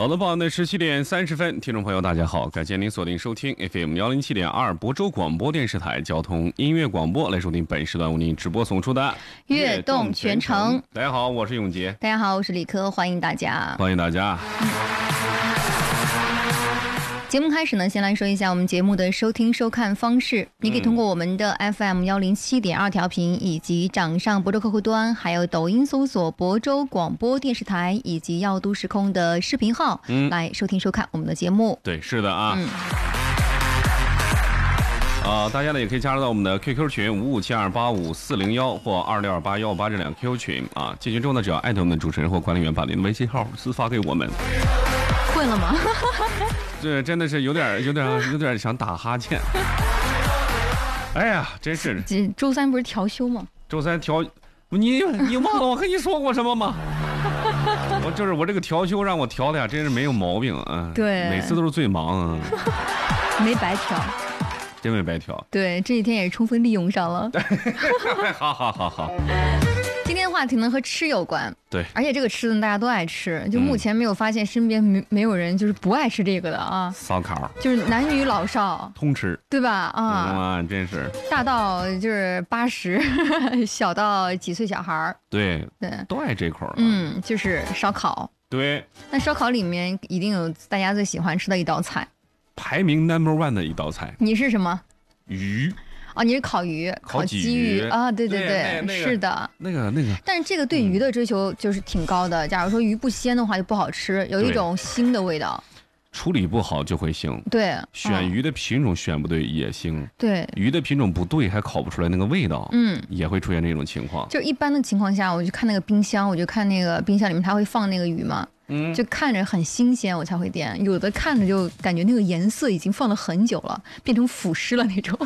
好的，报呢17:30，听众朋友大家好，感谢您锁定收听 FM107.2亳州广播电视台交通音乐广播，来收听本时段为您直播送出的悦动全程。 大家好，我是永杰。 大家好，我是李科，欢迎大家。 欢迎大家。 节目开始呢，先来说一下我们节目的收听收看方式。你可以通过我们的 FM107.2调频，以及掌上亳州客户端，还有抖音搜索亳州广播电视台，以及耀都时空的视频号，来收听收看我们的节目。 对，是的啊。大家呢也可以加入到我们的 QQ 群5572854401或26281588这两个 QQ 群啊。进群之后呢，只要艾特我们的主持人或管理员，把您的微信号私发给我们。 会了吗？ 这真的是有点想打哈欠。哎呀，真是。 周三不是调休吗？ 周三调，你忘了我跟你说过什么吗？我这个调休让我调的呀，真是没有毛病啊。 对， 每次都是最忙啊。 没白调。 真没白调。 对，这几天也是充分利用上了。 好。 今天的话题呢和吃有关， 对， 而且这个吃的大家都爱吃，就目前没有发现身边没有人就是不爱吃这个的啊。 烧烤就是男女老少通吃， 对吧？啊， 真是大到就是80，小到几岁小孩对，都爱这口。 就是烧烤。 对， 那烧烤里面一定有大家最喜欢吃的一道菜， 排名 No.1 的一道菜。 你是什么？ 鱼。 你是烤鱼，烤鲫鱼啊？对，是的， 那个。 但是这个对鱼的追求就是挺高的。假如说鱼不鲜的话就不好吃，有一种腥的味道。 处理不好就会腥。 对， 选鱼的品种选不对也腥。 对， 鱼的品种不对还烤不出来那个味道。也会出现这种情况。 就一般的情况下，我就看那个冰箱，我就看那个冰箱里面它会放那个鱼嘛。就看着很新鲜，我才会点。有的看着就感觉那个颜色已经放了很久了，变成腐尸了那种。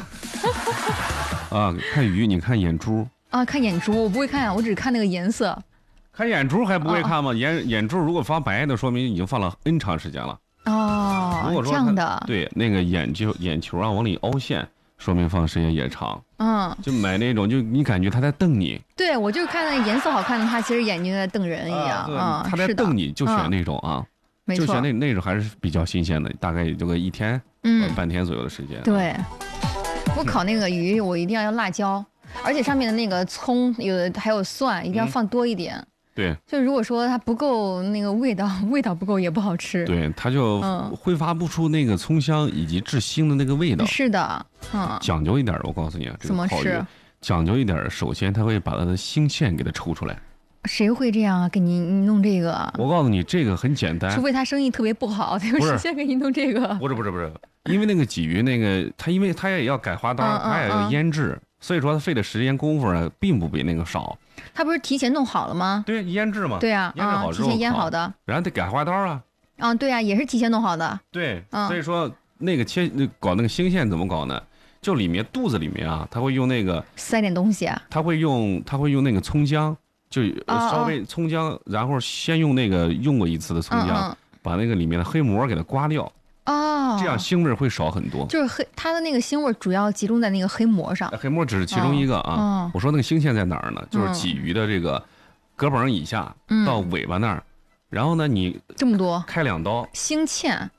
看鱼你看眼珠啊？看眼珠我不会看，我只看那个颜色。 看眼珠还不会看吗？眼珠如果发白的，说明已经放了 N 长时间了。 如果说这样的， 对，那个眼球往里凹陷，说明放的时间也长。就买那种，就你感觉他在瞪你。对， 我就看那颜色好看的，他其实眼睛在瞪人一样。 他在瞪你，就选那种啊。 没错， 就选那种还是比较新鲜的，大概也就个1天，半天左右的时间。 对，我烤那个鱼，我一定要辣椒，而且上面的那个葱还有蒜，一定要放多一点。 对， 就如果说它不够那个味道不够也不好吃。 对，它就挥发不出那个葱香以及致腥的那个味道。 是的， 讲究一点，我告诉你啊，这个烤鱼讲究一点，首先它会把它的腥线给它抽出来。 谁会这样啊？给你弄这个？ 我告诉你，这个很简单， 除非他生意特别不好，他就先给你弄这个。 不是，因为那个鲫鱼那个，因为它也要改花刀，它也要腌制，所以说它费的时间功夫呢，并不比那个少。 他不是提前弄好了吗？ 对，腌制嘛。 对啊， 腌制好之后提前腌好的， 然后得改花刀啊。 对啊，也是提前弄好的。 对，所以说那个搞那个腥线怎么搞呢？就里面肚子里面啊，他会用那个塞点东西啊。 他会用那个葱姜，就稍微葱姜，然后先用那个用过一次的葱姜，把那个里面的黑膜给它刮掉。这样腥味会少很多。 就是它的那个腥味主要集中在那个黑膜上。 黑膜只是其中一个啊。我说那个腥线在哪儿呢？就是鲫鱼的这个胳膊以下到尾巴那儿，然后呢你这么多开2刀。 腥线。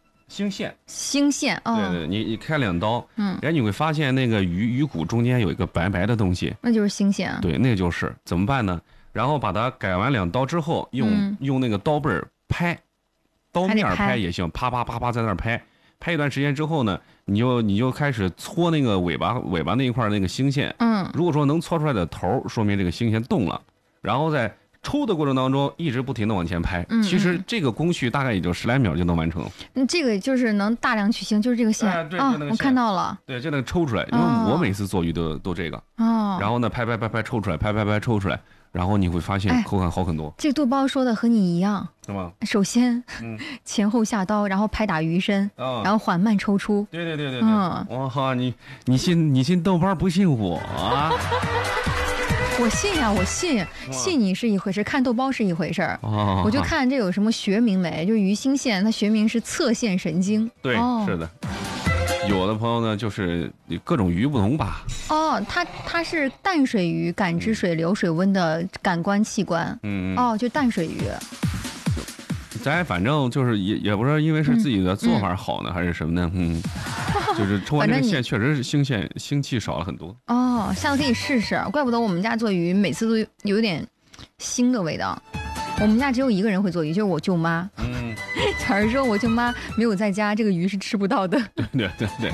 对，你开2刀，然后你会发现那个鱼骨中间有一个白白的东西， 那就是腥线。对， 那就是怎么办呢？然后把它改完2刀之后，用那个刀背拍，刀面拍也行，啪啪啪啪在那儿拍一段时间之后呢，你就开始搓那个尾巴那一块那个腥线。如果说能搓出来的头，说明这个腥线动了，然后在抽的过程当中一直不停的往前拍，其实这个工序大概也就10来秒就能完成。 这个就是能大量取腥，就是这个线。 对， 我看到了。 对，就能抽出来，因为我每次做鱼都这个。然后呢，拍抽出来，拍抽出来，然后你会发现口感好很多。 这豆包说的和你一样。 是吗？ 首先，前后下刀，然后拍打鱼身，然后缓慢抽出。 对。我靠，你信豆包不信我啊？ 我信呀，我信你是一回事，看豆包是一回事。我就看这有什么学名没？就是鱼腥线，它学名是侧线神经。 对，是的。有的朋友呢，就是各种鱼不同吧。 它是淡水鱼感知水流水温的感官器官。就淡水鱼。 咱反正就是也不知道，因为是自己的做法好呢，还是什么呢？就是抽完这个线确实是腥气少了很多。 哦，下次可以试试，怪不得我们家做鱼每次都有点腥的味道。我们家只有一个人会做鱼，就是我舅妈。假如说我舅妈没有在家，这个鱼是吃不到的。 对。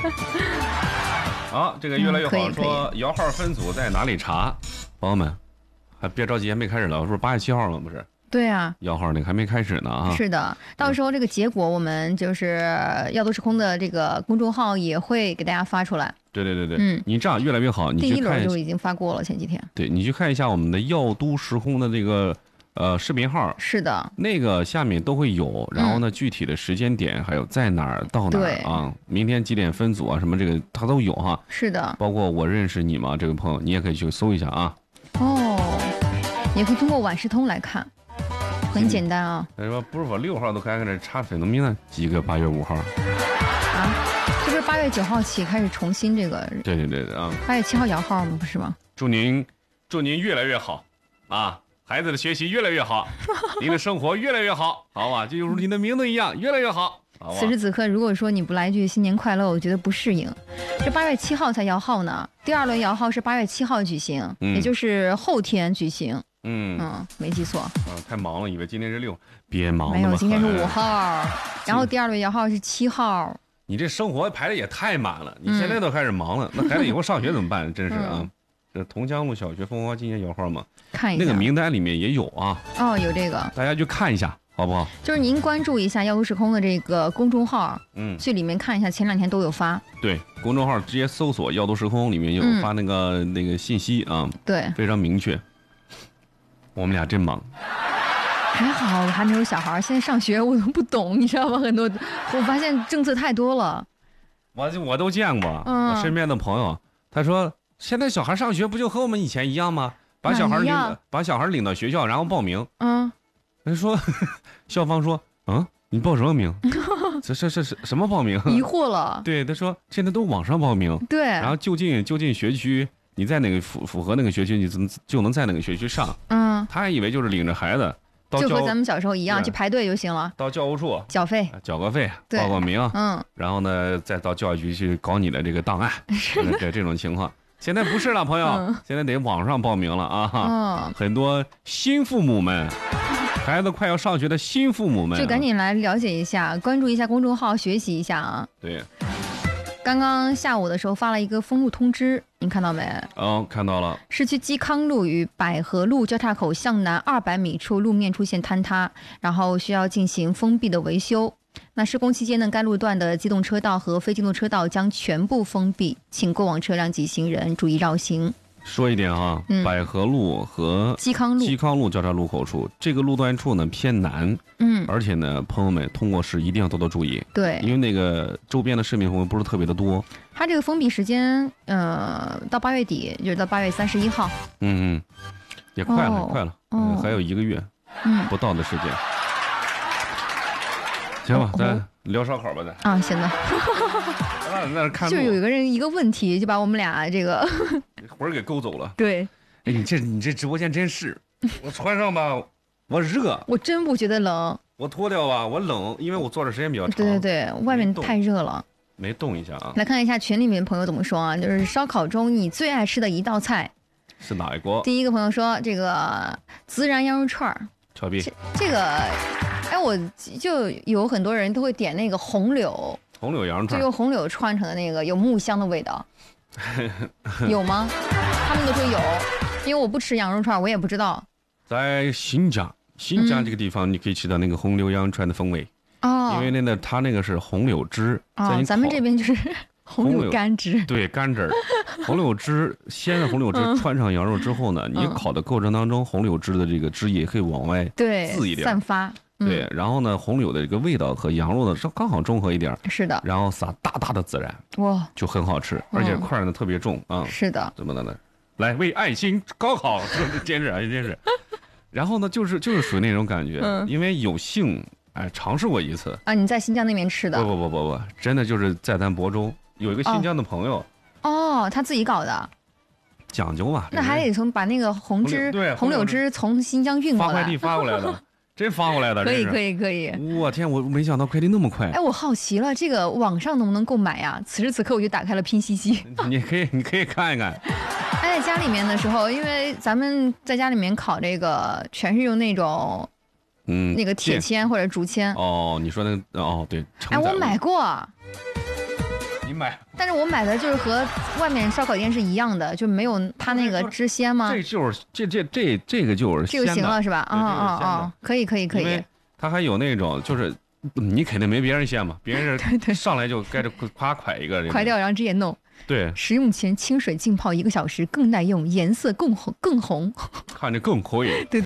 好，这个越来越好。说摇号分组在哪里查？朋友们，还别着急，还没开始呢，是不是8月7号了？不是？对啊， 摇号那个还没开始呢啊。 是的，到时候这个结果我们就是要都时空的这个公众号也会给大家发出来。 对，你这样越来越好，你去看。第 1轮就已经发过了，前几天。 对，你去看一下我们的耀都时空的这个视频号。是的，那个下面都会有，然后呢，具体的时间点还有在哪儿到哪儿啊，明天几点分组啊，什么这个它都有哈。是的，包括我认识你吗？这位朋友，你也可以去搜一下啊。也可以通过晚视通来看。很简单啊！他说不是我6号都开始查粉农民呢，几个8月5号啊？这不是8月9号起开始重新这个？ 对啊！8 月7号摇号吗？不是吗？ 祝您越来越好啊！孩子的学习越来越好，您的生活越来越好，好吧？就如您的名字一样，越来越好。 此时此刻，如果说你不来一句新年快乐，我觉得不适应。这8月7号才摇号呢，第2轮摇号是8月7号举行，也就是后天举行。没记错。 太忙了，以为今天是6，别忙了。 没有，今天是5号，然后第2轮摇号是7号。 你这生活排的也太满了，你现在都开始忙了，那孩子以后上学怎么办？真是啊！这桐江路小学风华今年摇号吗？看一下，那个名单里面也有啊。有这个，大家去看一下，好不好？就是您关注一下耀都时空的这个公众号，去里面看一下，前2天都有发。对，公众号直接搜索耀都时空，里面有发那个信息啊。对，非常明确。我们俩真忙， 还好我还没有小孩，现在上学我都不懂，你知道吗？很多我发现政策太多了， 我都见过，我身边的朋友，他说现在小孩上学不就和我们以前一样吗？把小孩领到学校，然后报名。人说校方说，你报什么名？这什么报名？ 疑惑了。 对，他说现在都网上报名。对，然后就近学区。你在哪个符合那个学区，你就能在哪个学区上。他还以为就是领着孩子到就和咱们小时候一样去排队就行了， 到教务处缴个费，报个名，然后呢再到教育局去搞你的这个档案。这种情况现在不是了，朋友，现在得网上报名了啊。很多新父母们，孩子快要上学的新父母们， 就赶紧来了解一下，关注一下公众号，学习一下啊。 对。 刚刚下午的时候发了一个封路通知，您看到没？ 看到了。 市区基康路与百合路交叉口向南200米处路面出现坍塌，然后需要进行封闭的维修。那施工期间呢，该路段的机动车道和非机动车道将全部封闭，请过往车辆及行人注意绕行。 说一点啊，百合路和基康路交叉路口处，这个路段处呢偏南，而且呢，朋友们通过时一定要多多注意，对，因为那个周边的市民朋友不是特别的多。 它这个封闭时间，到8月底，就是到8月31号。 也快了，还有1个月，不到的时间。行吧，咱聊烧烤吧，咱。 行的。 那看就有一个人一个问题，就把我们俩这个魂儿给勾走了。 对， 你这直播间真是，我穿上吧，我热， 我真不觉得冷。 我脱掉吧，我冷，因为我坐的时间比较长。 对，外面太热了， 没动一下啊。 来看一下群里面朋友怎么说啊，就是烧烤中你最爱吃的一道菜是哪一个？ 第一个朋友说这个孜然羊肉串儿。 俏皮。 这个，我就有很多人都会点那个红柳羊肉串， 就用红柳串成的那个有木香的味道，有吗？他们都说有，因为我不吃羊肉串，我也不知道。在新疆这个地方，你可以吃到那个红柳羊肉串的风味因为它那个是红柳汁咱们这边就是红柳干汁， 对，干汁儿，红柳汁，鲜的红柳汁穿上羊肉之后呢，你烤的过程当中，红柳汁的这个汁液可以往外自一点散发。 对，然后呢，红柳的这个味道和羊肉的刚好中和一点， 是的， 然后撒大大的孜然，哇，就很好吃，而且块呢特别重啊， 是的， 怎么的呢？来为爱心高考坚持啊，坚持。然后呢，就是属于那种感觉，因为有幸尝试过一次啊，你在新疆那边吃的？ 不，真的就是在咱亳州有一个新疆的朋友， 他自己搞的。 讲究嘛， 那还得把那个红柳汁从新疆运过来， 发快递发过来的。 真发过来的。 可以。 我天，我没想到快递那么快。 哎，我好奇了，这个网上能不能购买呀？此时此刻我就打开了拼夕夕。 你可以看一看。 哎，在家里面的时候，因为咱们在家里面烤这个，全是用那种，那个铁签或者竹签。 哦，你说那个哦，对。 哎，我买过。 你买？ 但是我买的就是和外面烧烤店是一样的，就没有它那个支鲜吗？ 这就是这个就是这就行了是吧？可以。 它还有那种就是。你肯定没别人鲜嘛，别人是上来就该着夸蒯一个， 蒯掉，然后直接弄。 对， 食用前清水浸泡1个小时，更耐用，颜色更红， 看着更可以。 对。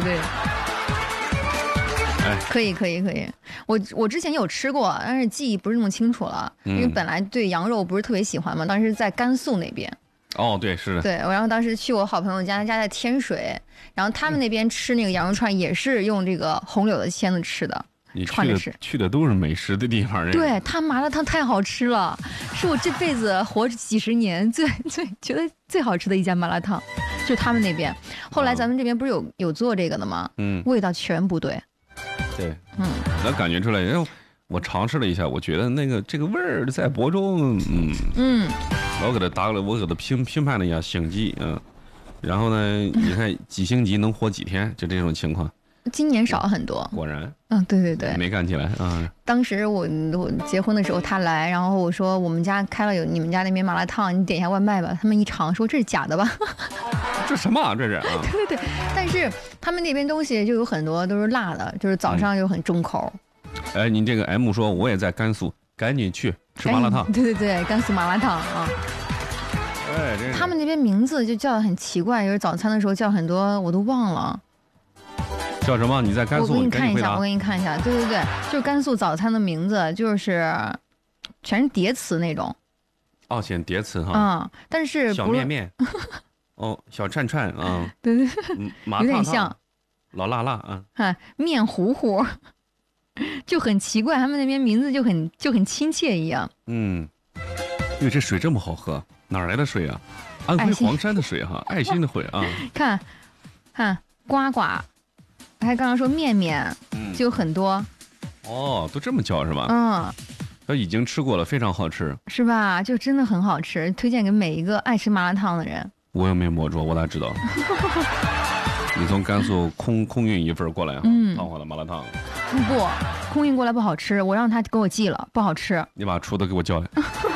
哎， 可以。我之前有吃过，但是记忆不是那么清楚了，因为本来对羊肉不是特别喜欢嘛。当时在甘肃那边。 哦，对，是的。 对，然后当时去我好朋友家，他家在天水，然后他们那边吃那个羊肉串也是用这个红柳的签子吃的。 你去的都是美食的地方， 对，他麻辣烫太好吃了，是我这辈子活着几十年觉得最好吃的一家麻辣烫，就他们那边。后来咱们这边不是有做这个的吗？味道全不对。 对，能感觉出来。因为我尝试了一下，我觉得这个味儿在亳州，我给他评判了一下星级，然后呢，你看几星级能活几天，就这种情况。 今年少很多， 果然。 对， 没干起来啊。 当时我结婚的时候他来，然后我说我们家开了有你们家那边麻辣烫，你点一下外卖吧。他们一尝说这是假的吧？ 这什么啊？这是啊？ 对。但是他们那边东西就有很多都是辣的，就是早上就很重口。 哎，你这个 M 说我也在甘肃，赶紧去吃麻辣烫。 对，甘肃麻辣烫啊。 哎，真是。 他们那边名字就叫得很奇怪，就是早餐的时候叫很多我都忘了。 叫什么？你在甘肃？ 我给你看一下。对，就是甘肃早餐的名字，就是全是叠词那种。 哦，选叠词哈。 但是小面。哦，小串啊。 对。 麻有点像。 老辣啊。 面糊糊，就很奇怪，他们那边名字就很亲切一样。 因为这水这么好喝，哪来的水啊？安徽黄山的水哈，爱心的水啊。 看，呱呱。还刚刚说面，就很多。 哦，都这么叫是吧？都已经吃过了，非常好吃， 是吧？就真的很好吃，推荐给每一个爱吃麻辣烫的人。 我又没摸着，我咋知道？你从甘肃空运一份过来，烫火的麻辣烫。 不，空运过来不好吃，我让他给我寄了，不好吃。 你把厨子给我叫来。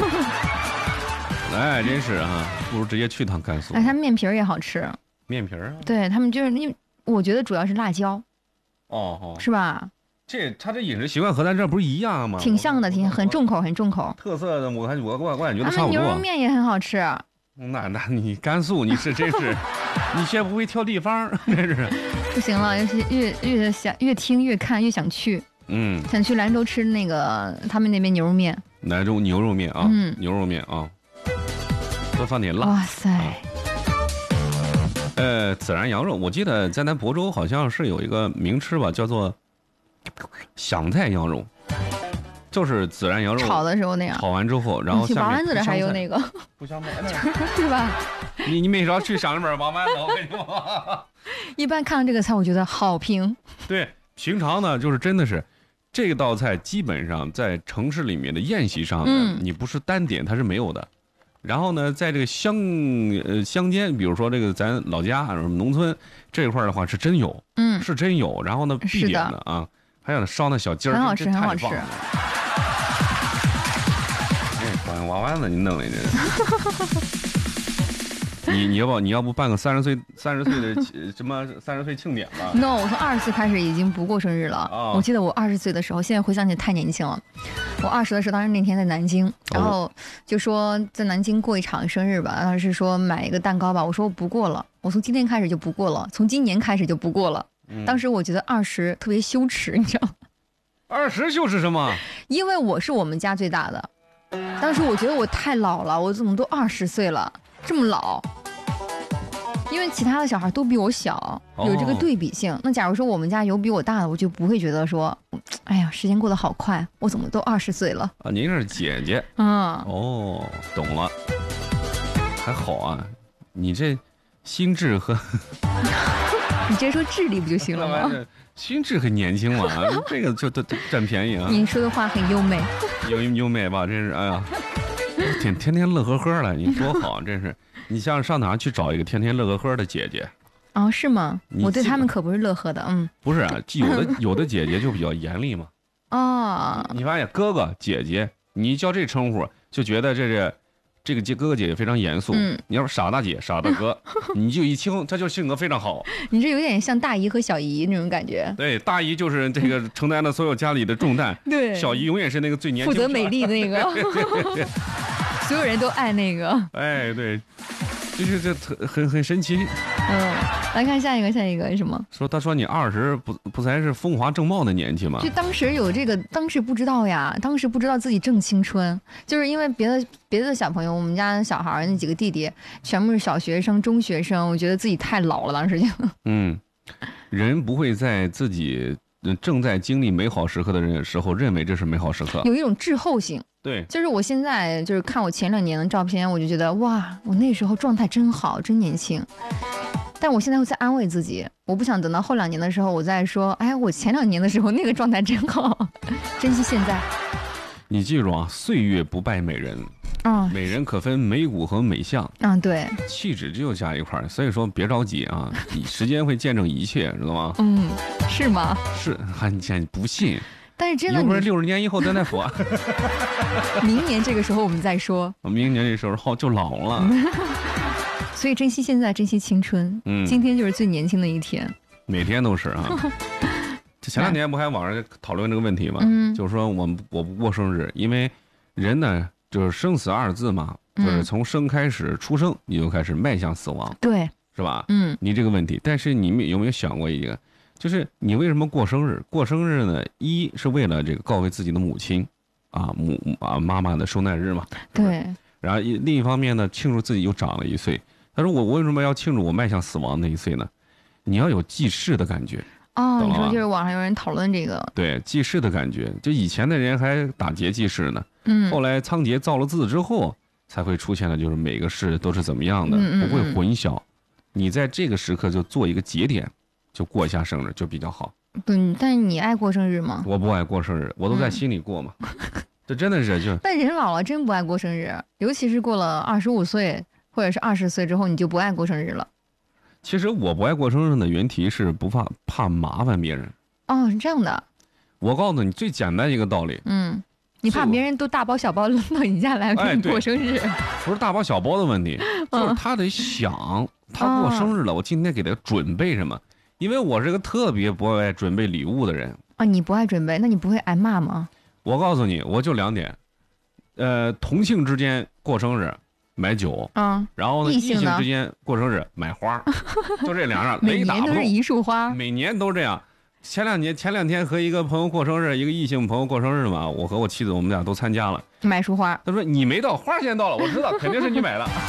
哎，真是啊，不如直接去趟甘肃。 哎，他面皮儿也好吃。 面皮儿啊？ 对他们就是因为。我觉得主要是辣椒，是吧？ 他这饮食习惯和咱这不是一样吗？ 挺像的，很重口，特色的。我感觉都差不多。 他们牛肉面也很好吃。 那你甘肃你是真是，你学不会挑地方，真是。 不行了，越听越看越想去。想去兰州吃那个他们那边牛肉面。 兰州牛肉面啊，牛肉面啊，多放点辣。 哇塞！ 孜然羊肉，我记得在咱亳州好像是有一个名吃吧，叫做香菜羊肉，就是孜然羊肉炒的时候那样， 炒完之后，然后下面王湾子这还有那个不香是吧？ 你没少去上面王湾子，我跟你说。 一般看到这个菜，我觉得好评。 对，平常呢，就是真的是这道菜基本上在城市里面的宴席上，你不是单点它是没有的。然后呢，在这个乡间，比如说这个咱老家农村这一块的话，是真有，是真有。然后呢，必点的啊，还有烧那小鸡儿， 很好吃，很好吃。 哎，娃娃子你弄的这。你要不办个30岁的什么30岁庆典吧 ？No， 我从20岁开始已经不过生日了。我记得我20岁的时候，现在回想起来太年轻了。我20的时候，当时那天在南京，然后就说在南京过一场生日吧，当时说买一个蛋糕吧，我说我不过了，我从今天开始就不过了，从今年开始就不过了。当时我觉得20特别羞耻，你知道吗 ？20羞耻什么？ 因为我是我们家最大的，当时我觉得我太老了，我怎么都20岁了，这么老。因为其他的小孩都比我小，有这个对比性。那假如说我们家有比我大的，我就不会觉得说，哎呀，时间过得好快，我怎么都20岁了啊？您是姐姐，哦，懂了，还好啊，你这心智和你直接说智力不就行了吗？ 心智很年轻嘛，这个就占便宜啊。 你说的话很优美， 优美吧？真是，哎呀，天天乐呵呵的，你多好，真是。你像上哪去找一个天天乐呵呵的姐姐？ 哦，是吗？我对他们可不是乐呵的， 不是啊，有的姐姐就比较严厉嘛。 哦， 你发现哥哥姐姐，你一叫这称呼，就觉得这个哥哥姐姐非常严肃。你要说傻大姐、傻大哥，你就一听，他就性格非常好。 你这有点像大姨和小姨那种感觉。 对，大姨就是这个承担了所有家里的重担， 对， 小姨永远是那个最年轻、 负责美丽那个，所有人都爱那个。 哎，对，就是这很神奇。 来看下一个是什么？ 他说你20不才是风华正茂的年纪吗？ 就当时有这个，当时不知道呀，当时不知道自己正青春，就是因为别的小朋友，我们家小孩那几个弟弟全部是小学生、中学生，我觉得自己太老了，当时就。 人不会在自己正在经历美好时刻的时候认为这是美好时刻， 有一种滞后性。 对， 就是我现在就是看我前2年的照片，我就觉得哇，我那时候状态真好，真年轻。但我现在会在安慰自己，我不想等到后2年的时候，我再说，哎，我前2年的时候那个状态真好，珍惜现在。 你记住啊，岁月不败美人。美人可分美骨和美相。 对， 气质就加一块，所以说别着急啊，时间会见证一切，知道吗？ 是吗？ 是，你现在不信。 但是真的， 要不是60年以后咱再说。 明年这个时候我们再说。 明年这时候就老了。 所以珍惜现在，珍惜青春。今天就是最年轻的一天。 每天都是啊。前2天不还网上讨论这个问题吗？就是说我不过生日，因为人呢就是生死2字嘛，就是从生开始出生你就开始迈向死亡， 对， 是吧？你这个问题，但是你们有没有想过一个？就是你为什么过生日？过生日呢，一是为了这个告慰自己的母亲，妈妈的受难日嘛。 对。 然后另一方面呢，庆祝自己又长了1岁。他说我为什么要庆祝我迈向死亡那1岁呢？你要有记事的感觉。 你说就是网上有人讨论这个。 对，记事的感觉，就以前的人还打结记事呢。后来仓颉造了字之后，才会出现了，就是每个事都是怎么样的，不会混淆。你在这个时刻就做一个节点。就过一下生日就比较好。 但是你爱过生日吗？ 我不爱过生日，我都在心里过嘛。这真的是就。 但人老了真不爱过生日，尤其是过了25岁或者是20岁之后，你就不爱过生日了。 其实我不爱过生日的原题是怕麻烦别人。 是这样的。 我告诉你最简单一个道理。 你怕别人都大包小包扔到你家来给你过生日。 不是大包小包的问题，就是他得想他过生日了，我今天给他准备什么。因为我是个特别不爱准备礼物的人。 你不爱准备，那你不会挨骂吗？ 我告诉你，我就2点。同性之间过生日买酒，然后呢，异性之间过生日买花，就这2样。 每年都是一束花， 每年都这样。前2天和一个朋友过生日，一个异性朋友过生日嘛，我和我妻子我们俩都参加了， 买束花。 他说你没到，花先到了，我知道肯定是你买的。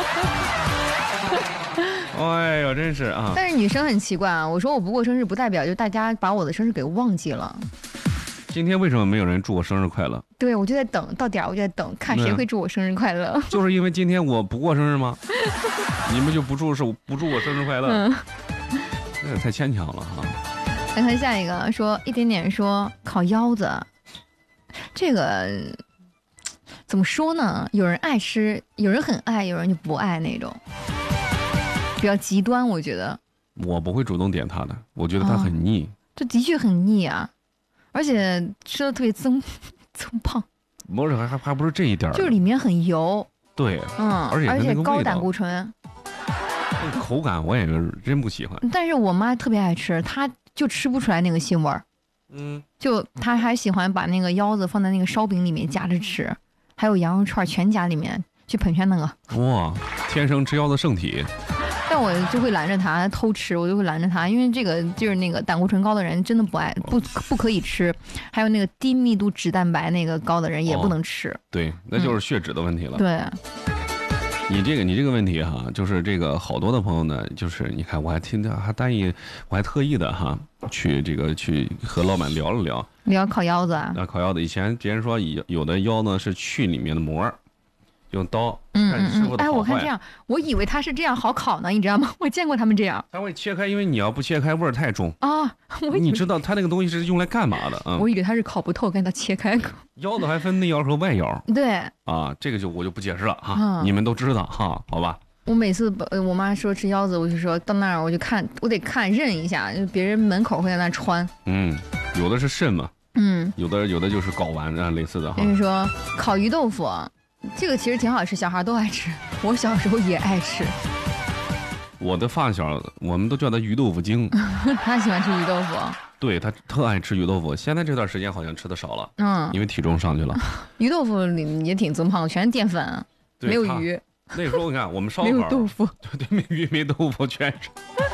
哎呦，真是啊！ 但是女生很奇怪啊，我说我不过生日，不代表就大家把我的生日给忘记了。 今天为什么没有人祝我生日快乐？ 对，我就在等到点，我就在等看谁会祝我生日快乐。 就是因为今天我不过生日吗？你们就不祝我生日快乐？这也太牵强了哈。 来看下一个，说一点点说烤腰子，这个怎么说呢？有人爱吃，有人很爱，有人就不爱那种。比较极端，我觉得我不会主动点它的，我觉得它很腻。 这的确很腻啊，而且吃的特别增胖。 不是，还不是这一点， 就是里面很油。 对， 而且高胆固醇。 口感我也真不喜欢。 但是我妈特别爱吃，她就吃不出来那个腥味儿。就她还喜欢把那个腰子放在那个烧饼里面夹着吃，还有羊肉串全夹里面去捧全那个。 哇，天生吃腰的圣体。 但我就会拦着他偷吃，我就会拦着他，因为这个就是那个胆固醇高的人真的不爱不可以吃，还有那个低密度脂蛋白那个高的人也不能吃。 对，那就是血脂的问题了。 对， 你这个问题哈，就是这个好多的朋友呢，就是你看我还我还特意的哈去和老板聊了聊烤腰子啊。 烤腰子，以前别人说有的腰呢是去里面的膜。 用刀。哎， 我看这样，我以为他是这样好烤呢，你知道吗？我见过他们这样。 他会切开，因为你要不切开，味儿太重啊。 你知道他那个东西是用来干嘛的啊？ 我以为他是烤不透，给它切开。 腰子还分内腰和外腰。 对。 啊，这个我就不解释了哈，你们都知道哈，好吧？ 我每次我妈说吃腰子，我就说到那儿我就看，我得看认一下，就别人门口会在那穿。 有的是肾嘛。有的就是睾丸啊，类似的哈。 跟你说，烤鱼豆腐，这个其实挺好吃，小孩都爱吃，我小时候也爱吃。 我的发小，我们都叫他鱼豆腐精。 他喜欢吃鱼豆腐。 对，他特爱吃鱼豆腐，现在这段时间好像吃的少了。因为体重上去了。 鱼豆腐里也挺增胖的，全是淀粉，没有鱼。 那时候你看我们烧烤没有豆腐， 对，没鱼没豆腐全是。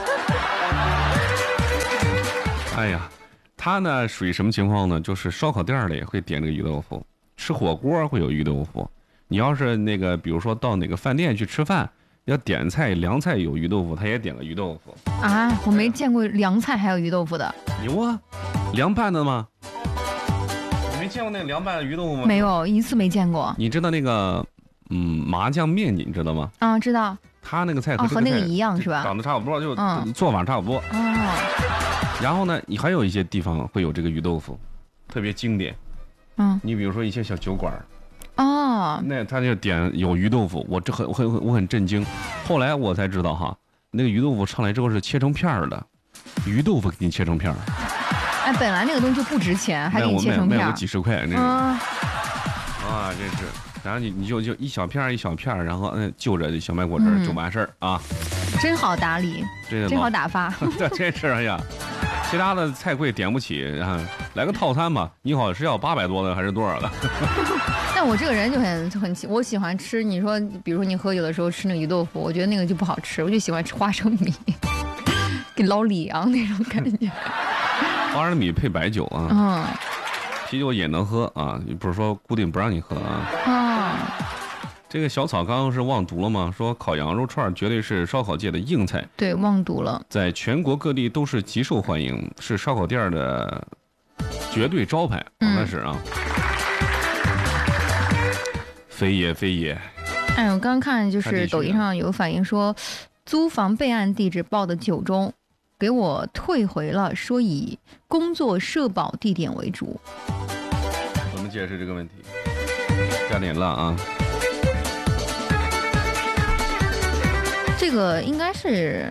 哎呀。他呢属于什么情况呢？就是烧烤店里会点这个鱼豆腐，吃火锅会有鱼豆腐。你要是那个，比如说到哪个饭店去吃饭，要点菜凉菜有鱼豆腐，他也点个鱼豆腐。 啊，我没见过凉菜还有鱼豆腐的。 有啊，凉拌的吗？你没见过那个凉拌的鱼豆腐吗？ 没有，一次没见过。 你知道那个麻酱面，你知道吗？ 啊，知道。 他那个菜和那个一样是吧？ 长得差不多，就做法差不多。然后呢，你还有一些地方会有这个鱼豆腐，特别经典。你比如说一些小酒馆，那他就点有鱼豆腐，我很震惊。后来我才知道哈，那个鱼豆腐上来之后是切成片儿的，鱼豆腐给你切成片儿。 哎，本来那个东西就不值钱，还给你切成片儿， 卖我几十块那种。啊，真是。然后你就一小片一小片，然后就着小麦果汁就完事儿啊。 真好打理，真好打发。 这真是哎呀。其他的菜贵点不起，来个套餐吧。你好是要800多的还是多少的？ 但我这个人就我喜欢吃。你说，比如说你喝酒的时候吃那个鱼豆腐，我觉得那个就不好吃，我就喜欢吃花生米，跟老李昂那种感觉。 花生米配白酒啊，啤酒也能喝啊，不是说固定不让你喝啊。这个小草刚刚是忘读了吗？说烤羊肉串绝对是烧烤界的硬菜。对， 忘读了。 在全国各地都是极受欢迎，是烧烤店的绝对招牌。那是啊。非也非也。 哎，我刚看就是抖音上有反映说，租房备案地址报的9中，给我退回了，说以工作社保地点为主。 怎么解释这个问题？加点辣啊。 这个应该是，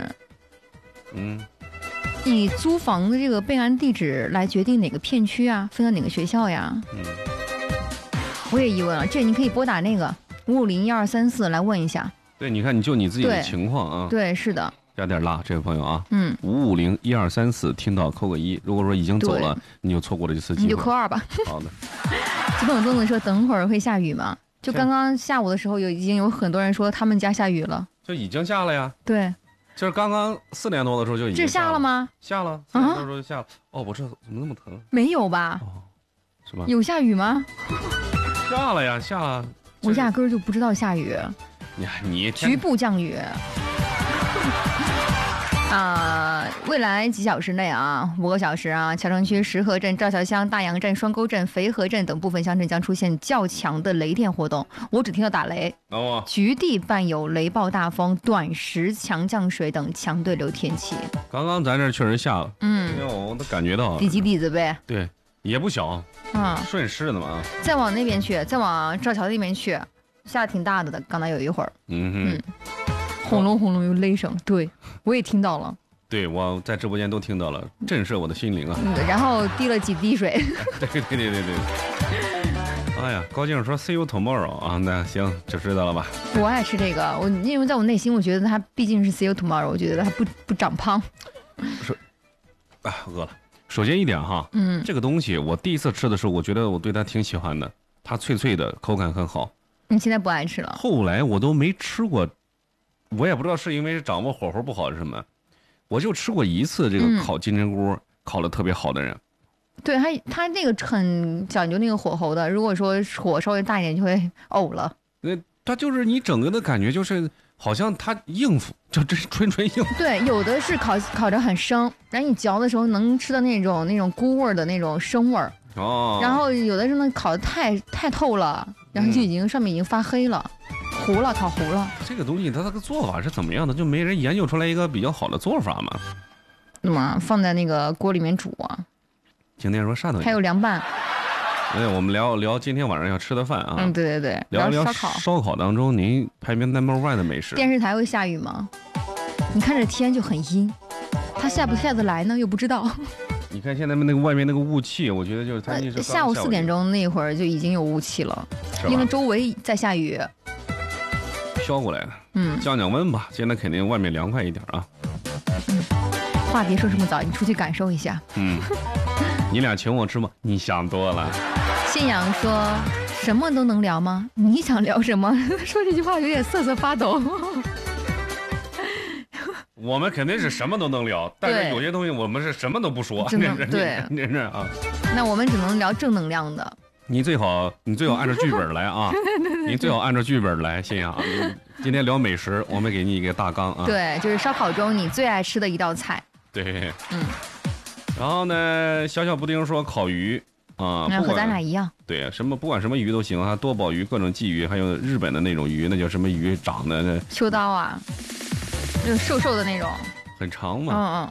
以租房的这个备案地址来决定哪个片区啊，分到哪个学校呀？我也疑问了，这你可以拨打那个5501234来问一下。 对，你看，你自己的情况啊。 对，是的。 加点辣，这位朋友啊，5501234，听到扣个1。如果说已经走了，你就错过了这次机会， 你就扣2吧。 好的。 这朋友跟我说，等会儿会下雨吗？就刚刚下午的时候，已经有很多人说他们家下雨了。 就已经下了呀。 对。 就是刚刚4点多的时候就已经下了吗？ 下了，4点多的时候就下了。哦，我这怎么那么疼？ 没有吧？ 是吧？ 有下雨吗？ 下了呀，下了。 我压根儿就不知道下雨。 你局部降雨。未来几小时内5个小时谯城区石河镇、赵桥乡、大杨镇、双沟镇、肥河镇等部分乡镇将出现较强的雷电活动。我只听到打雷，局地伴有雷暴大风、短时强降水等强对流天气。 刚刚咱这确实下了，我都感觉到底几底子呗。 对，也不小顺势的嘛。 再往那边去，再往赵桥那边去，下挺大的，刚才有一会儿。轰隆轰隆有雷声，对我也听到了。 对，我在直播间都听到了，震慑我的心灵啊。 然后滴了几滴水。 对。哎呀，高静说 See you tomorrow 啊，那行就知道了吧。 我爱吃这个，因为在我内心，我觉得它毕竟是 See you tomorrow， 我觉得它不长胖。 饿了。首先一点哈，这个东西我第一次吃的时候，我觉得我对它挺喜欢的，它脆脆的，口感很好。 你现在不爱吃了？ 后来我都没吃过，我也不知道是因为掌握火候不好是什么。我就吃过一次这个烤金针菇，烤的特别好的人。 对，他那个很讲究那个火候的，如果说火稍微大一点就会呕了。 它就是你整个的感觉就是好像它应付，就这是纯应付。 对，有的是烤着很生，然后你嚼的时候能吃到那种菇味的那种生味儿。然后有的是呢烤的太透了，然后就上面已经发黑了。 糊了，烤糊了。 这个东西它这个做法是怎么样的？就没人研究出来一个比较好的做法吗？ 那么放在那个锅里面煮啊。 今天说汕头， 还有凉拌。 我们聊今天晚上要吃的饭啊。 对对对， 聊烧烤当中您排名 No.1 的美食。 电视台会下雨吗？你看这天就很阴，它下不下得来呢？又不知道。 你看现在那个外面那个雾气，我觉得就是它下午4点钟那会儿就已经有雾气了，因为周围在下雨， 飘过来的。降温吧，现在肯定外面凉快一点啊。 话别说这么早，你出去感受一下。 你俩请我吃吗？你想多了。 信仰说什么都能聊吗？你想聊什么？说这句话有点瑟瑟发抖。 我们肯定是什么都能聊，但是有些东西我们是什么都不说。 对， 真是啊。 那我们只能聊正能量的。 你最好按照剧本来啊。你最好按照剧本来，信仰。今天聊美食，我们给你一个大纲啊。 对，就是烧烤中你最爱吃的一道菜。 对。然后呢，小布丁说烤鱼啊， 和咱俩一样。 对，不管什么鱼都行啊，多宝鱼、各种鲫鱼，还有日本的那种鱼，那叫什么鱼长的？ 秋刀啊。就瘦瘦的那种， 很长嘛。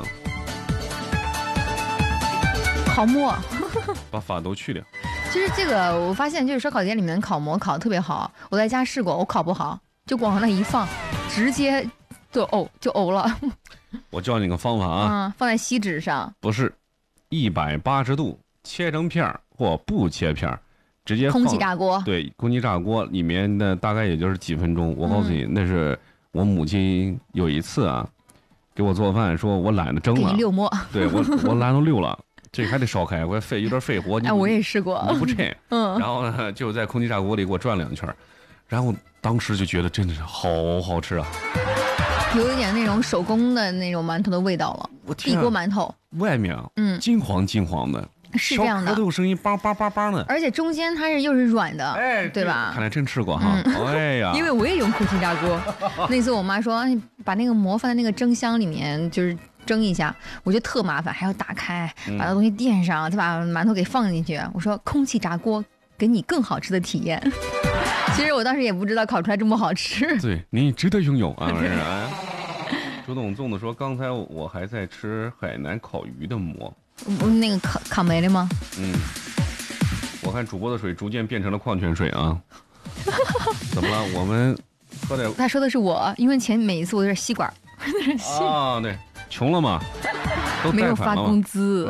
烤馍， 把发都去掉。 其实这个我发现，就是烧烤店里面烤馍烤得特别好。我在家试过，我烤不好，就往那一放，直接就呕了。 我教你个方法啊， 放在锡纸上， 不是180度切成片或不切片，直接空气炸锅。 对，空气炸锅里面的大概也就是几分钟。我告诉你，那是。我母亲有一次啊，给我做饭，说我懒得蒸了， 给你溜馍。 对我懒得溜了，这还得烧开，我有点费火。 我也试过， 你不趁。然后呢，就在空气炸锅里给我转2圈，然后当时就觉得真的是好好吃啊， 有一点那种手工的那种馒头的味道了。地锅馒头， 外面金黄的。 是这样的， 都有声音，梆梆梆梆的， 而且中间它又是软的，对吧？ 看来真吃过哈，哎呀， 因为我也用空气炸锅。那次我妈说，把那个馍放在那个蒸箱里面，就是蒸一下，我觉得特麻烦，还要打开，把那东西垫上，再把馒头给放进去。我说空气炸锅给你更好吃的体验。其实我当时也不知道烤出来这么好吃。 对，你值得拥有啊！朱董粽子说，刚才我还在吃海南烤鱼的馍。 那个烤没了吗？ 我看主播的水逐渐变成了矿泉水啊！怎么了？我们喝点。 他说的是我，因为每一次我都是吸管。 啊，对，穷了嘛，都没有发工资。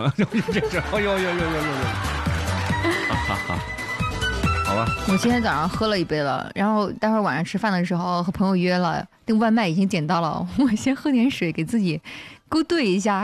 哈哈。好吧。 我今天早上喝了一杯了，然后待会儿晚上吃饭的时候和朋友约了，那个外卖已经点到了，我先喝点水给自己勾兑一下。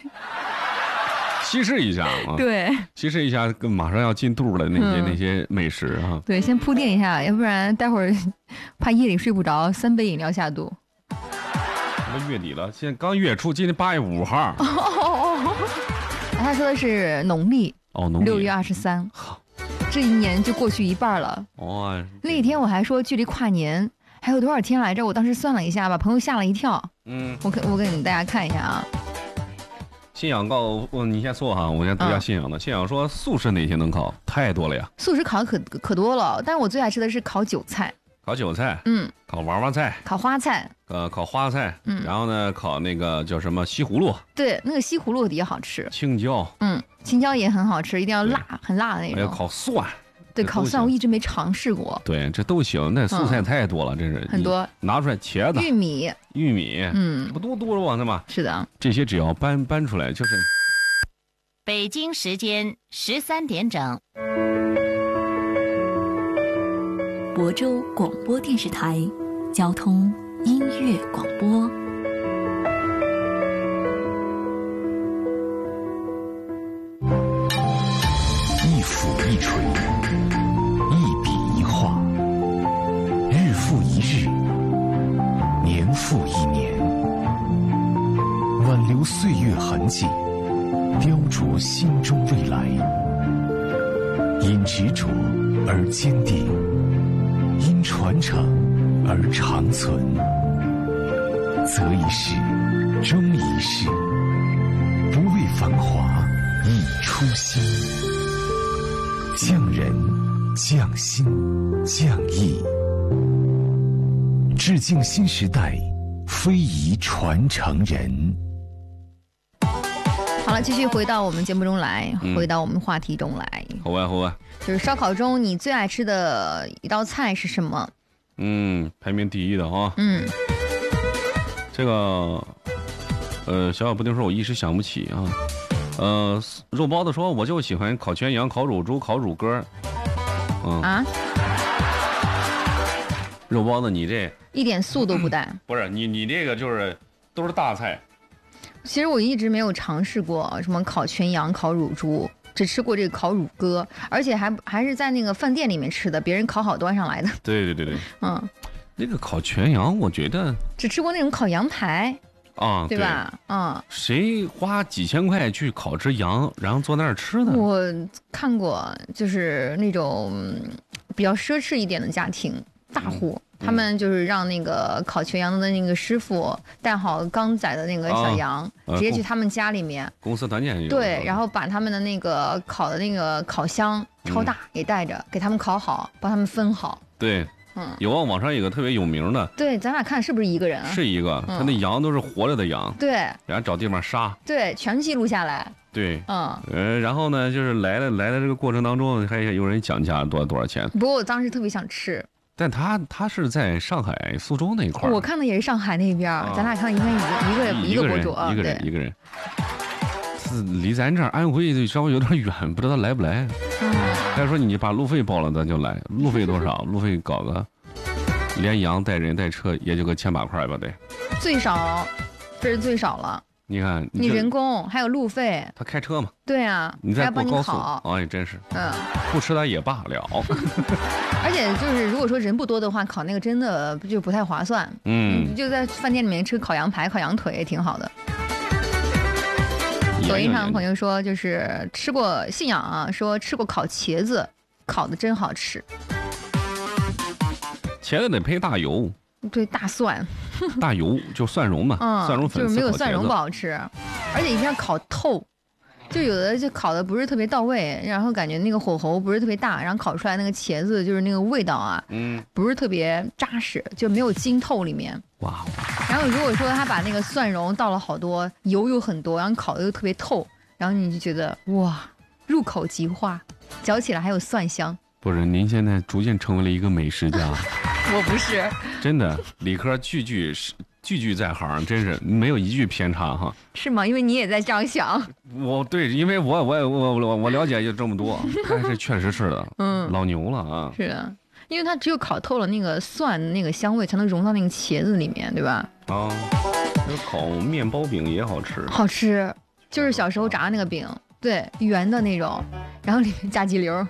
稀释一下啊， 对， 稀释一下，马上要进肚的那些美食啊， 对，先铺垫一下，要不然待会儿怕夜里睡不着，3杯饮料下肚。 什么月底了？现在刚月初，今天8月5号。 他说的是农历6月23，这一年就过去一半了。那天我还说距离跨年还有多少天来着？我当时算了一下，把朋友吓了一跳。我给大家看一下啊。 信仰你先说哈，我先读一下信仰的。信仰说素食哪天能烤？太多了呀， 素食烤可多了，但是我最爱吃的是烤韭菜。 烤韭菜，烤娃娃菜， 烤花菜， 烤花菜，然后呢，烤那个叫什么西葫芦？ 对，那个西葫芦也好吃。 青椒， 青椒也很好吃，一定要辣，很辣的那种。 还有烤蒜。 对，烤蒜我一直没尝试过。 对，这都行。那素菜太多了，真是很多。 拿出来茄子、 玉米， 这不多了吗？ 是的， 这些只要搬出来就是。 北京时间13点整。 亳州广播电视台交通音乐广播。 一俯一垂，一笔一画，日复一日，年复一年，挽留岁月痕迹，雕琢心中未来。因执着而坚定，因传承而长存。择一事，终一事，不为繁华，以初心。匠人，匠心，匠艺。 致敬新时代，非遗传承人。 好了，继续回到我们节目中来，回到我们话题中来。 好啊， 就是烧烤中你最爱吃的一道菜是什么？ 排名第一的啊。这个，小小布丁说，我一时想不起啊。肉包子说，我就喜欢烤全羊、烤乳猪、烤乳鸽。肉包子，你这一点素都不带。 不是你这个就是都是大菜。 其实我一直没有尝试过什么烤全羊、烤乳猪，只吃过这个烤乳鸽，而且还是在那个饭店里面吃的，别人烤好端上来的。 对。那个烤全羊，我觉得只吃过那种烤羊排啊， 对吧？ 谁花几千块去烤只羊，然后坐那儿吃呢？ 我看过，就是那种比较奢侈一点的家庭大户。他们就是让那个烤全羊的那个师傅带好刚宰的那个小羊，直接去他们家里面公司团建对，然后把他们的那个烤的那个烤箱超大也带着，给他们烤好，帮他们分好。 对，有网上有个特别有名的， 对，咱俩看是不是一个人啊？ 是一个，他那羊都是活着的羊， 对， 然后找地方杀， 对，全记录下来。 对，然后呢，就是来的这个过程当中，还有人讲价多少钱。 不过我当时特别想吃。 但他是在上海苏州那一块， 我看的也是上海那边，咱俩看一天一个博主啊， 一个人，离咱这儿安徽稍微有点远，不知道来不来。他说你把路费报了，咱就来。路费多少？路费搞个连羊带人带车也就个千把块吧，得。 最少，这是最少了。 你看， 你人工还有路费， 他开车嘛？ 对啊， 你再过高速， 哎， 真是，不吃它也罢了。 而且就是如果说人不多的话，烤那个真的就不太划算。就在饭店里面吃烤羊排、烤羊腿也挺好的。抖音上的朋友说，就是吃过信仰啊，说吃过烤茄子，烤的真好吃。 茄子得配大油。 对，大蒜， 大油就蒜蓉嘛，蒜蓉粉丝就是没有蒜蓉不好吃，而且一定要烤透，就有的就烤的不是特别到位，然后感觉那个火候不是特别大，然后烤出来那个茄子就是那个味道啊，不是特别扎实，就没有浸透里面。 哇！ 然后如果说他把那个蒜蓉倒了好多，油有很多，然后烤的又特别透，然后你就觉得哇，入口即化，嚼起来还有蒜香。 不是，您现在逐渐成为了一个美食家。 我不是， 真的，理科句句在行，真是没有一句偏差哈。 是吗？因为你也在这样想。 对，因为我了解就这么多，但是确实是的，老牛了啊。 是的，因为它只有烤透了那个蒜那个香味，才能融到那个茄子里面，对吧？ 那烤面包饼也好吃。 好吃，就是小时候炸的那个饼，对，圆的那种，然后里面加鸡柳。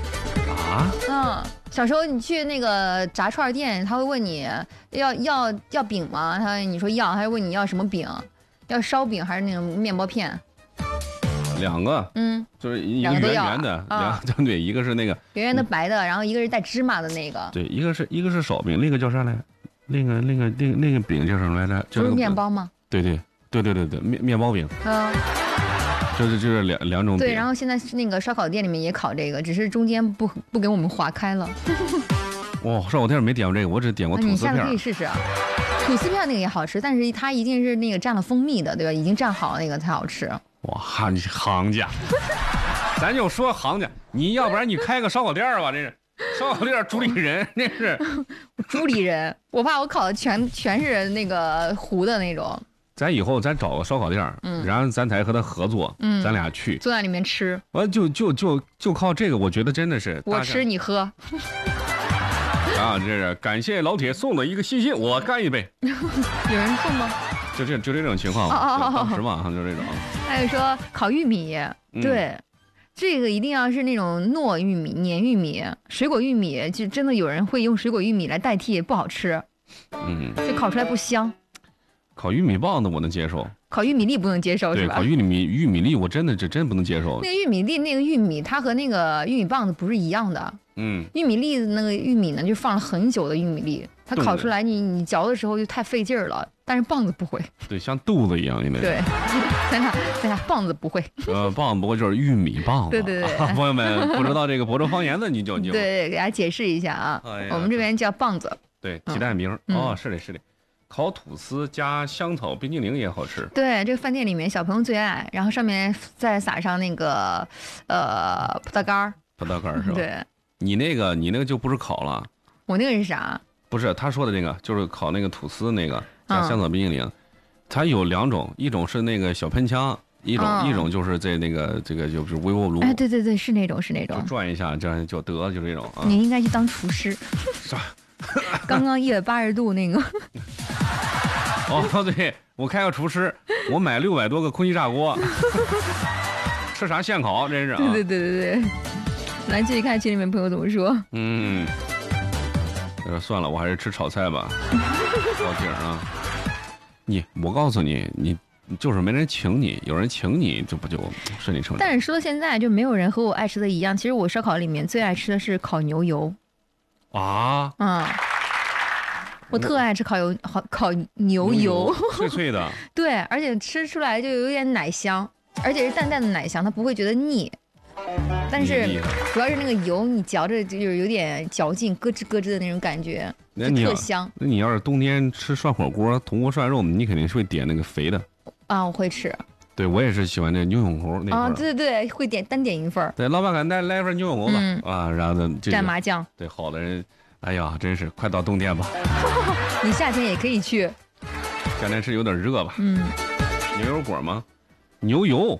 小时候你去那个炸串店，他会问你要饼吗？你说要，他会问你要什么饼，要烧饼还是那种面包片？ 两个，就是一个圆圆的，对，一个是那个圆圆的白的，然后一个是带芝麻的那个。 对，一个是烧饼，那个叫啥来？那个饼叫什么来着？ 不是面包吗？ 对，面包饼。就是两种饼。 对，然后现在那个烧烤店里面也烤这个，只是中间不给我们划开了。 烧烤店没点过这个，我只点过吐司片。 你下次可以试试啊，吐司片那个也好吃，但是它一定是那个蘸了蜂蜜的，对吧？已经蘸好了那个才好吃。 哇，你行家，咱就说行家，你要不然你开个烧烤店吧，这是烧烤店主理人，那是主理人。我怕我烤的全是那个糊的那种。 咱以后咱找个烧烤店，然后咱才和他合作，咱俩去坐在里面吃。 完就靠这个，我觉得真的是我吃你喝。 这是感谢老铁送了一个信息，我干一杯。 有人送吗？ 就这种情况当时嘛，就这种。 还有说烤玉米，对，这个一定要是那种糯玉米、黏玉米、水果玉米，就真的有人会用水果玉米来代替，不好吃。就烤出来不香。 烤玉米棒子我能接受， 烤玉米粒不能接受，是吧？ 对，烤玉米粒我真不能接受。 那个玉米粒那个玉米，它和那个玉米棒子不是一样的。玉米粒的那个玉米呢，就放了很久的玉米粒，它烤出来你嚼的时候就太费劲儿了。但是棒子不会， 对，像肚子一样，因为对，咱俩棒子不会， 棒子不会就是玉米棒子。 对， 朋友们不知道这个亳州方言的，你就对，给大家解释一下啊，我们这边叫棒子。 对，鸡蛋饼。是的，是的。烤吐司加香草冰激凌也好吃。 对，这个饭店里面小朋友最爱，然后上面再撒上那个葡萄干儿。 葡萄干儿是吧？ 对。 你那个就不是烤了。 我那个是啥？ 不是他说的那个，就是烤那个吐司那个加香草冰激凌。它有2种，一种是那个小喷枪，一种就是在那个这个就是微波炉。 哎，对对对，是那种。就转一下，这样就得了，就这种。 你应该去当厨师。 啥？ 刚刚180度那个。 对，我开个厨师，我买600多个空气炸锅，吃啥现烤，真是啊！ 对，来继续看群里面朋友怎么说。 算了，我还是吃炒菜吧，报警啊！我告诉你，你就是没人请你，有人请你，这不就顺理成章？ 但是说到现在，就没有人和我爱吃的一样。其实我烧烤里面最爱吃的是烤牛油。我特爱吃烤牛油， 脆脆的。 对，而且吃出来就有点奶香，而且是淡淡的奶香，它不会觉得腻。但是主要是那个油，你嚼着就是有点嚼劲，咯吱咯吱的那种感觉，就特香。 那你要是冬天吃涮火锅，铜锅涮肉，你肯定是会点那个肥的。 我会吃。对， 我也是喜欢这牛永猴那份。 对，会单点一份。 对，老板给来一份牛永猴子然后蘸麻酱。 对，好的人，哎呀，真是快到冬天吧。 你夏天也可以去。 夏天吃有点热吧。牛油果吗？牛油。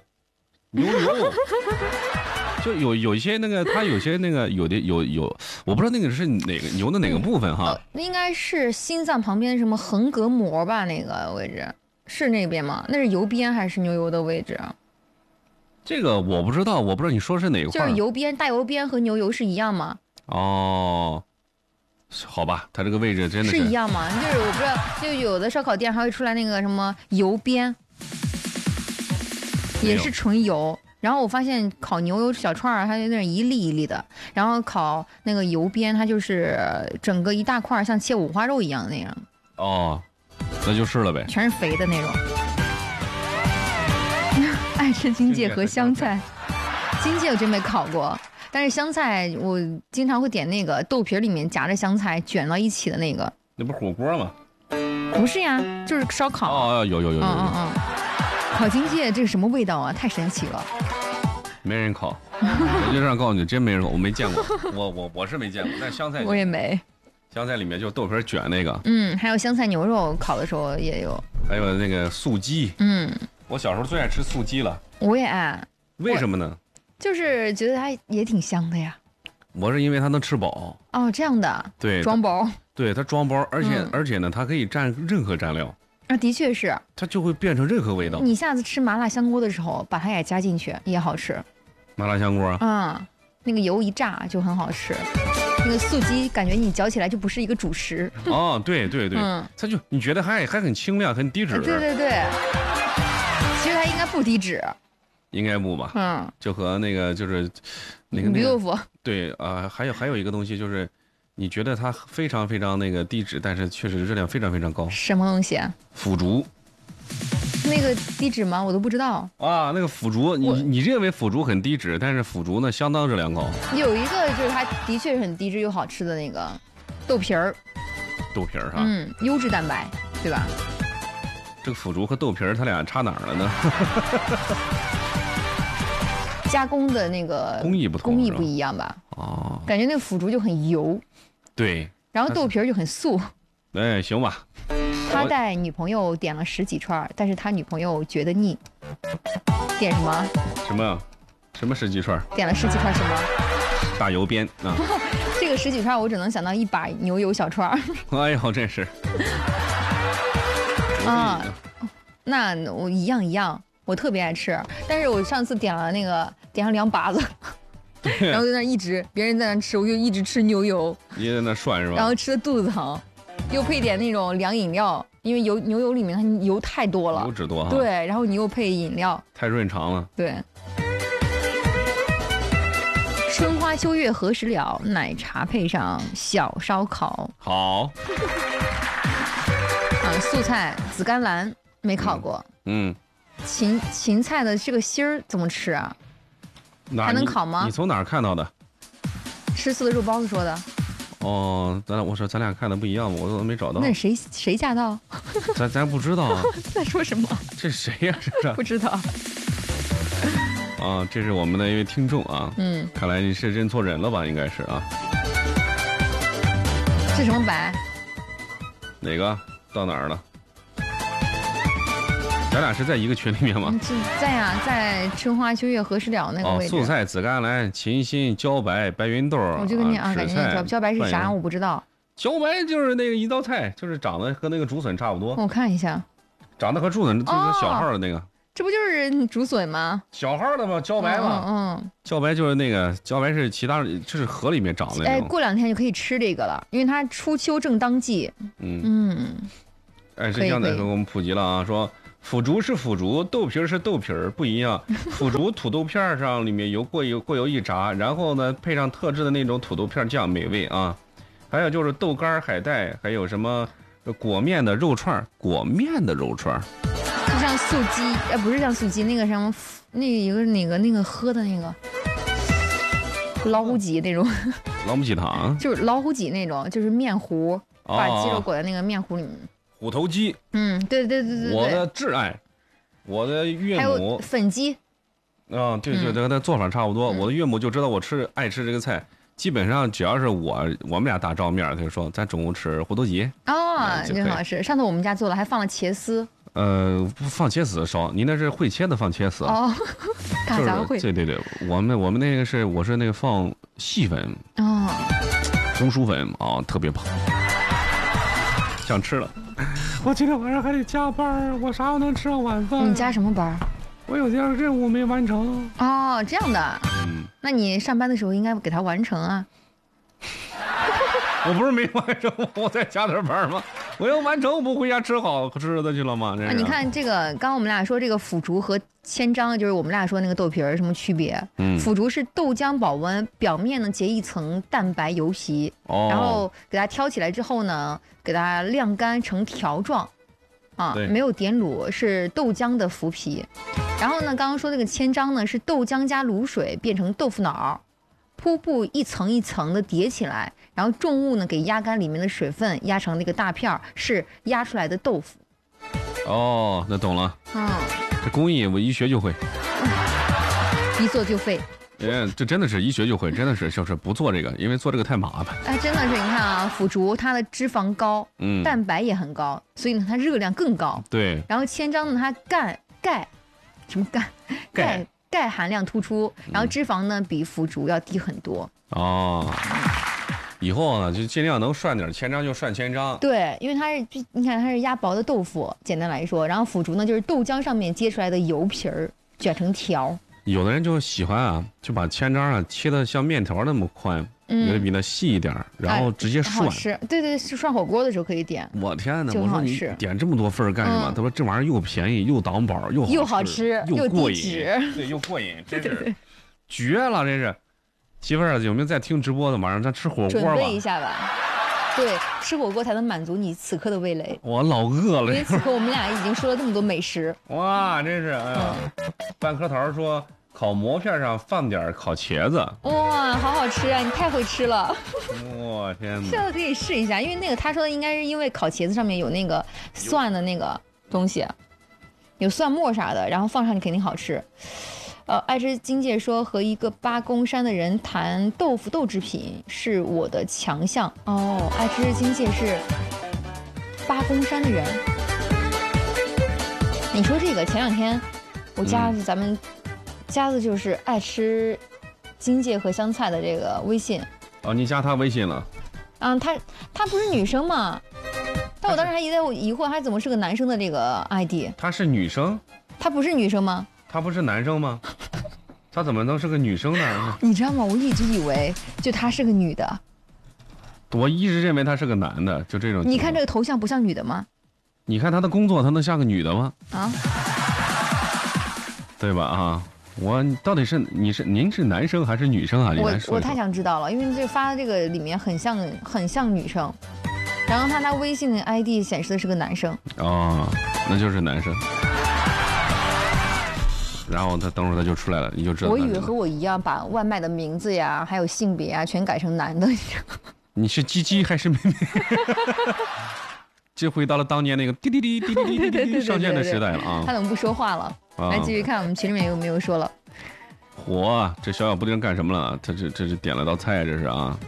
就有一些那个，它有些那个有，我不知道那个是哪个牛的哪个部分哈。 应该是心脏旁边什么横膈膜吧，那个位置是那边吗？那是油边还是牛油的位置啊？ 这个我不知道你说是哪个块。 就是油边，大油边和牛油是一样吗？ 好吧，它这个位置真的是一样吗？就是我不知道，就有的烧烤店还会出来那个什么油边，也是纯油。然后我发现烤牛油小串儿，它有点一粒一粒的，然后烤那个油边，它就是整个一大块，像切五花肉一样的那样。 那就是了呗， 全是肥的那种。爱吃荆芥和香菜，荆芥我真没烤过，但是香菜我经常会点那个豆皮里面夹着香菜卷到一起的那个。 那不是火锅吗？ 不是呀，就是烧烤。 有。 烤荆芥这是什么味道啊？太神奇了。 没人烤，我就这样告诉你，真没人烤，我没见过，我是没见过，但香菜我也没。 香菜里面就豆皮卷那个， 还有香菜牛肉烤的时候也有， 还有那个素鸡，我小时候最爱吃素鸡了。 我也爱。 为什么呢？ 就是觉得它也挺香的呀。 我是因为它能吃饱。 这样的。 对， 装包。 对，它装包，而且呢，它可以蘸任何蘸料。 的确是。 它就会变成任何味道。 你下次吃麻辣香锅的时候，把它也加进去，也好吃。 麻辣香锅。 那个油一炸就很好吃。那个素鸡感觉你嚼起来就不是一个主食。 对，它就你觉得还很清亮，很低脂。 对。其实它应该不低脂。 应该不吧？就和那个就是那个驴豆腐。 对还有一个东西就是。你觉得它非常非常那个低脂，但是确实热量非常非常高。 什么东西啊？ 腐竹。 那个低脂吗？我都不知道。 那个腐竹，你认为腐竹很低脂，但是腐竹呢相当热量高。有一个就是它的确是很低脂又好吃的那个豆皮儿。 豆皮儿哈。 优质蛋白，对吧？ 这个腐竹和豆皮儿它俩差哪儿了呢？ 加工的那个工艺不一样吧？感觉那个腐竹就很油。 对。 然后豆皮儿就很素。 行吧。 他带女朋友点了10几串，但是他女朋友觉得腻。点什么？ 什么10几串？ 点了10几串什么？ 大油边啊。 这个10几串我只能想到一把牛油小串。 哎呦，真是。 那我一样。我特别爱吃，但是我上次点上2把子，然后在那一直别人在那吃，我就一直吃牛油， 你在那涮是吧？ 然后吃的肚子疼，又配点那种凉饮料，因为牛油里面它油太多了， 油脂多哈。 对，然后你又配饮料， 太润肠了。 对。春花秋月何时了？奶茶配上小烧烤。 好。 素菜紫甘蓝没烤过。芹菜的这个芯儿怎么吃啊？还能烤吗？ 你从哪儿看到的？ 吃素的肉包子说的。 哦，我说咱俩看的不一样，我都没找到。 那谁驾到？ 咱不知道啊。 在说什么？ 这谁呀？这是不知道。 啊，这是我们的一位听众啊。看来你是认错人了吧？应该是啊。 是什么白？ 哪个？到哪儿了？咱俩是在一个群里面吗？ 是在呀，在春花秋月何时了那个位置。 素菜、紫甘蓝、芹心、茭白、白芸豆。 我就跟你感觉茭白是啥？我不知道。 茭白就是那个一道菜，就是长得和那个竹笋差不多。 我看一下， 长得和竹笋就是小号的那个。 这不就是竹笋吗？ 小号的吗？茭白嘛。茭白就是那个茭白是其他，就是河里面长的那种。 过2天就可以吃这个了，因为它初秋正当季。 是这样的，给我们普及了啊，说。腐竹是腐竹，豆皮是豆皮不一样。腐竹土豆片上里面过油一炸，然后呢配上特制的那种土豆片酱，美味啊。还有就是豆干、海带，还有什么裹面的肉串，就像素鸡，不是像素鸡，那个什么，那个喝的那个老虎脊那种。 老母鸡汤。 就是老虎脊那种，就是面糊，把鸡肉裹在那个面糊里面。 虎头鸡， 对， 我的挚爱，我的岳母， 还有粉鸡， 啊，对，跟他做法差不多。我的岳母就知道我爱吃这个菜，基本上只要是我们俩打照面，他就说咱中午吃虎头鸡。 真好吃。上次我们家做了，还放了茄丝。 放茄丝少，你那是会切的放茄丝啊？ 大杂烩。 对，我们那个我是那个放细粉红薯粉啊，特别棒。想吃了，我今天晚上还得加班，我啥时候能吃上晚饭？ 你加什么班？ 我有件任务没完成。 这样的。那你上班的时候应该给他完成啊。 我不是没完成，我再加点班吗？我要完成，我不回家吃好吃的去了吗？ 你看这个，刚刚我们俩说这个腐竹和千张，就是我们俩说那个豆皮儿什么区别？腐竹是豆浆保温，表面呢结一层蛋白油皮，然后给它挑起来之后呢，给它晾干成条状，没有点卤，是豆浆的麸皮。然后呢，刚刚说那个千张呢，是豆浆加卤水变成豆腐脑。铺布一层一层的叠起来，然后重物呢给压干里面的水分，压成那个大片儿，是压出来的豆腐。 那懂了。这工艺我一学就会， 一做就废。 这真的是一学就会，真的是就是不做这个，因为做这个太麻烦。 真的是你看啊，腐竹它的脂肪高，蛋白也很高，所以呢它热量更高。 对。 然后千张呢它钙含量突出，然后脂肪呢比腐竹要低很多。 以后呢就尽量能涮点千张就涮千张。 对，因为你看它是压薄的豆腐，简单来说，然后腐竹呢就是豆浆上面接出来的油皮儿卷成条。有的人就喜欢就把千张切得像面条那么宽，有的比那细一点，然后直接涮。 好吃，对，涮火锅的时候可以点。 我天哪！我说你点这么多份干什么？他说这玩意儿又便宜又挡饱又好吃又过瘾， 对，又过瘾，真是绝了！真是，媳妇儿有没有在听直播的？晚上咱吃火锅吧。 准备一下吧。对，吃火锅才能满足你此刻的味蕾。 我老饿了。 因为此刻我们俩已经说了这么多美食。 哇，真是哎呀！半颗桃说。烤馍片上放点烤茄子， 哇，好好吃啊！你太会吃了， 我天哪！ 这个可以试一下，因为那个他说的应该是因为烤茄子上面有那个蒜的那个东西，有蒜末啥的，然后放上去肯定好吃。爱吃金界说和一个八公山的人谈豆腐豆制品是我的强项爱吃金界是八公山的人。你说这个前2天我家咱们。家子就是爱吃荆芥和香菜的这个微信。 你加他微信了？ 他不是女生吗？但我当时还在疑惑，他怎么是个男生的这个 ID？ 他是女生？ 他不是女生吗？ 他不是男生吗？他怎么能是个女生呢？ 你知道吗？我一直以为就他是个女的。 我一直认为他是个男的，就这种。 你看这个头像不像女的吗？ 你看他的工作，他能像个女的吗？对吧？我到底是您是男生还是女生啊？ 我太想知道了，因为这发的这个里面很像女生，然后他微信的 ID 显示的是个男生。 那就是男生。然后他等会儿他就出来了，你就知道。 我以为和我一样把外卖的名字呀，还有性别啊，全改成男的。 你是鸡鸡还是妹妹？就回到了当年那个滴滴滴滴滴滴滴上线的时代了啊！ 他怎么不说话了？来继续看我们群里面有没有说了。 火，这小小布丁干什么了？他这是点了道菜，这是啊。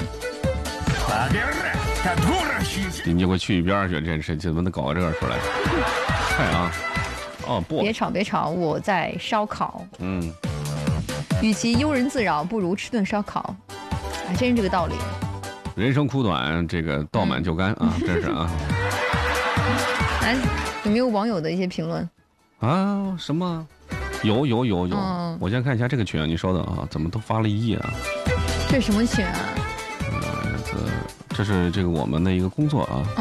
你给我去一边去！这是怎么能搞个这个出来？菜啊！哦不， 别吵，我在烧烤。与其庸人自扰，不如吃顿烧烤。还真是这个道理。 人生苦短，这个倒满就干啊！真是啊。 来，有没有网友的一些评论？ 啊，什么？有。我先看一下这个群啊，你稍等啊，怎么都发了一页啊？ 这是什么群啊？ 这是这个我们的一个工作啊。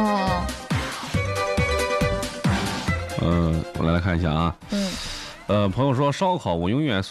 我来看一下啊。朋友说烧烤，我永远